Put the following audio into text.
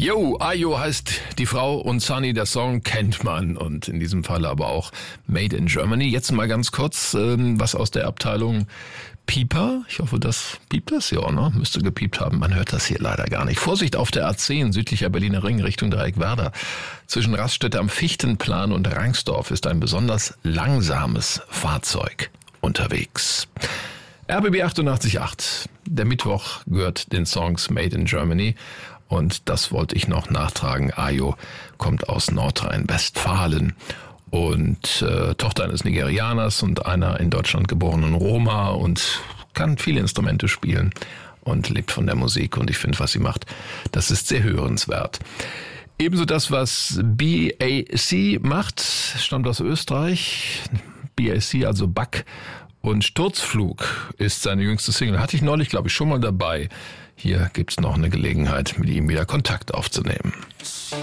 Yo, Ayo heißt die Frau und Sunny, der Song kennt man und in diesem Fall aber auch Made in Germany. Jetzt mal ganz kurz was aus der Abteilung Pieper. Ich hoffe, das piept das ja, ne? Müsste gepiept haben. Man hört das hier leider gar nicht. Vorsicht auf der A10, südlicher Berliner Ring, Richtung Dreieckwerder. Zwischen Raststätte am Fichtenplan und Rangsdorf ist ein besonders langsames Fahrzeug unterwegs. RBB 88.8. Der Mittwoch gehört den Songs Made in Germany. Und das wollte ich noch nachtragen. Ayo kommt aus Nordrhein-Westfalen und Tochter eines Nigerianers und einer in Deutschland geborenen Roma und kann viele Instrumente spielen und lebt von der Musik. Und ich finde, was sie macht, das ist sehr hörenswert. Ebenso das, was BAC macht, stammt aus Österreich. BAC, also Back. Und Sturzflug ist seine jüngste Single. Hatte ich neulich, glaube ich, schon mal dabei. Hier gibt's noch eine Gelegenheit, mit ihm wieder Kontakt aufzunehmen.